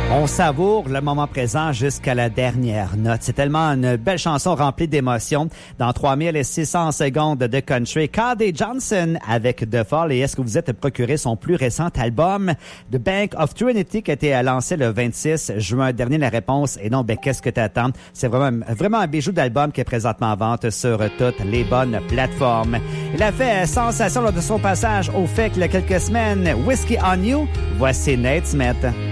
On savoure le moment présent jusqu'à la dernière note. C'est tellement une belle chanson remplie d'émotions. Dans 3600 secondes de country, KD Johnson avec The Fall. Et est-ce que vous êtes procuré son plus récent album, The Bank of Trinity, qui a été lancé le 26 juin dernier? La réponse est non. Qu'est-ce que t'attends? C'est vraiment un bijou d'album qui est présentement en vente sur toutes les bonnes plateformes. Il a fait sensation lors de son passage au FEC il y a quelques semaines. Whiskey on You. Voici Nate Smith.